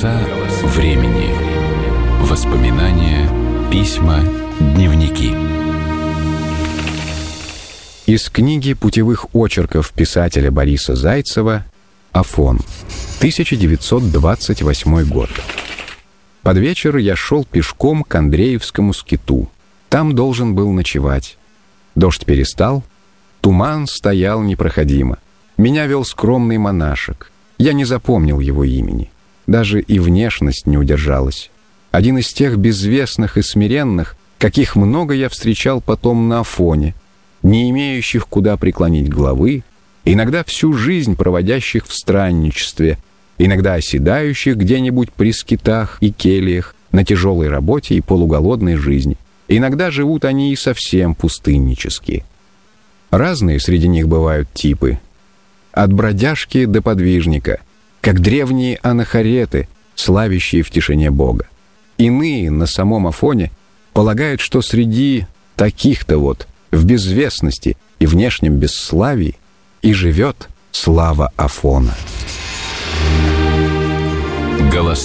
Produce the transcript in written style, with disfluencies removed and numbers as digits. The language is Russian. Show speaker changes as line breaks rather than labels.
Голоса времени. Воспоминания, письма, дневники.
Из книги путевых очерков писателя Бориса Зайцева «Афон», 1928 год. Под вечер я шел пешком к Андреевскому скиту. Там должен был ночевать. Дождь перестал, туман стоял непроходимо. Меня вел скромный монашек. Я не запомнил его имени. Даже и внешность не удержалась. Один из тех безвестных и смиренных, каких много я встречал потом на Афоне, не имеющих куда преклонить головы, иногда всю жизнь проводящих в странничестве, иногда оседающих где-нибудь при скитах и кельях на тяжелой работе и полуголодной жизни. Иногда живут они и совсем пустыннически. Разные среди них бывают типы. От бродяжки до подвижника, как древние анахареты, славящие в тишине Бога. Иные на самом Афоне полагают, что среди таких-то вот в безвестности и внешнем бесславии и живет слава Афона.
Голоса